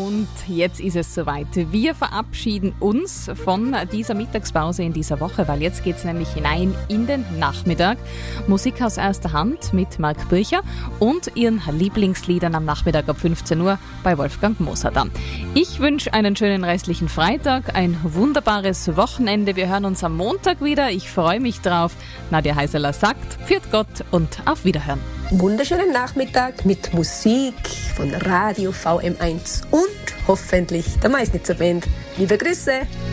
Und jetzt ist es soweit. Wir verabschieden uns von dieser Mittagspause in dieser Woche, weil jetzt geht es nämlich hinein in den Nachmittag. Musik aus erster Hand mit Marc Bircher und ihren Lieblingsliedern am Nachmittag ab 15 Uhr bei Wolfgang Moser dann. Ich wünsche einen schönen restlichen Freitag, ein wunderbares Wochenende. Wir hören uns am Montag wieder. Ich freue mich drauf. Nadja Heiseler sagt, pfiat Gott und auf Wiederhören. Wunderschönen Nachmittag mit Musik von Radio VM1 und hoffentlich der Maisnitzer Band. Liebe Grüße!